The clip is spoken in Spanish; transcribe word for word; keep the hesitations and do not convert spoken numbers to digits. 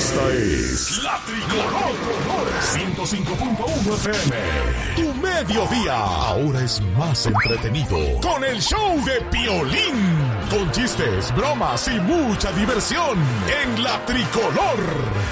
Esta es La Tricolor ciento cinco punto uno F M. Tu mediodía ahora es más entretenido con el show de Piolín. Con chistes, bromas y mucha diversión en La Tricolor.